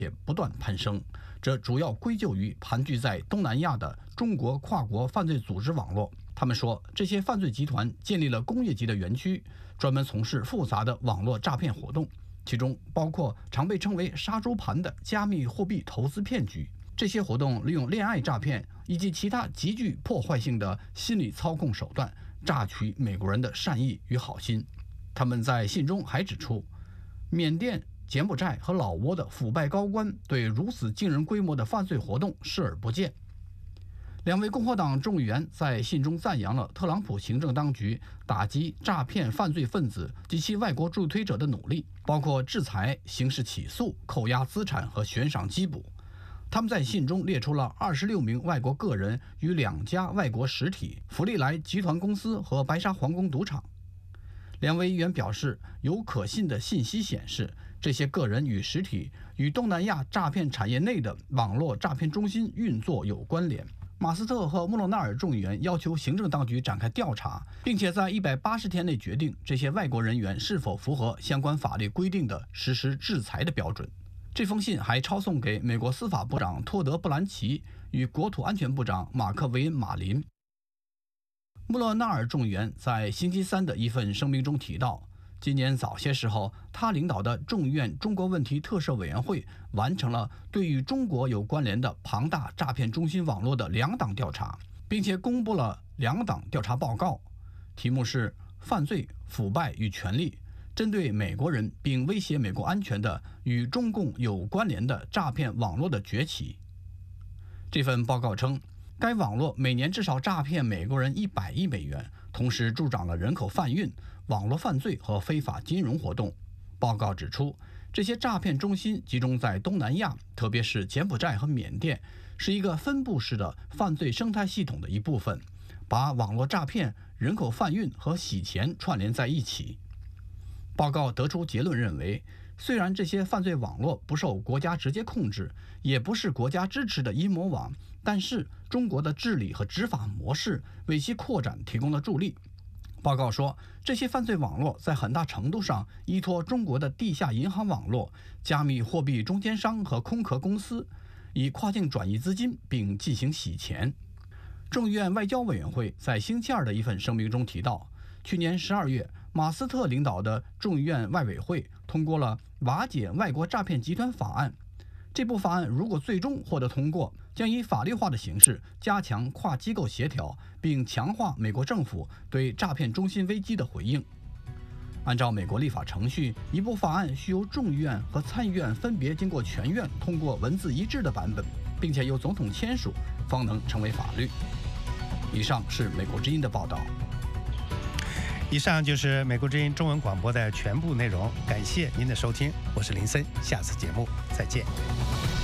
也不断攀升。这主要归咎于盘踞在东南亚的中国跨国犯罪组织网络。他们说，这些犯罪集团建立了工业级的园区，专门从事复杂的网络诈骗活动，其中包括常被称为杀猪盘的加密货币投资骗局。这些活动利用恋爱诈骗以及其他极具破坏性的心理操控手段，榨取美国人的善意与好心。他们在信中还指出，缅甸、柬埔寨和老挝的腐败高官对如此惊人规模的犯罪活动视而不见。两位共和党众议员在信中赞扬了特朗普行政当局打击诈骗犯罪分子及其外国助推者的努力，包括制裁、刑事起诉、扣押资产和悬赏缉捕。他们在信中列出了26名外国个人与2家外国实体福利来集团公司和白沙皇宫赌场。两位议员表示，有可信的信息显示，这些个人与实体与东南亚诈骗产业内的网络诈骗中心运作有关联。马斯特和穆洛纳尔众议员要求行政当局展开调查，并且在180天内决定这些外国人员是否符合相关法律规定的实施制裁的标准。这封信还抄送给美国司法部长托德·布兰奇与国土安全部长马克·维恩·马林。穆勒纳尔众议员在星期三的一份声明中提到，今年早些时候，他领导的众议院中国问题特设委员会完成了对与中国有关联的庞大诈骗中心网络的2档调查，并且公布了2档调查报告，题目是“犯罪、腐败与权力”。针对美国人并威胁美国安全的与中共有关联的诈骗网络的崛起。这份报告称，该网络每年至少诈骗美国人100亿美元，同时助长了人口贩运、网络犯罪和非法金融活动。报告指出，这些诈骗中心集中在东南亚，特别是柬埔寨和缅甸，是一个分布式的犯罪生态系统的一部分，把网络诈骗、人口贩运和洗钱串联在一起。报告得出结论认为，虽然这些犯罪网络不受国家直接控制，也不是国家支持的阴谋网，但是中国的治理和执法模式为其扩展提供了助力。报告说，这些犯罪网络在很大程度上依托中国的地下银行网络、加密货币中间商和空壳公司，以跨境转移资金并进行洗钱。众议院外交委员会在星期二的一份声明中提到，去年12月，马斯特领导的众议院外委会通过了瓦解外国诈骗集团法案。这部法案如果最终获得通过，将以法律化的形式加强跨机构协调，并强化美国政府对诈骗中心危机的回应。按照美国立法程序，一部法案需由众议院和参议院分别经过全院通过文字一致的版本，并且由总统签署，方能成为法律。以上是美国之音的报道。 以上就是美国之音中文广播的全部内容，感谢您的收听，我是林森，下次节目再见。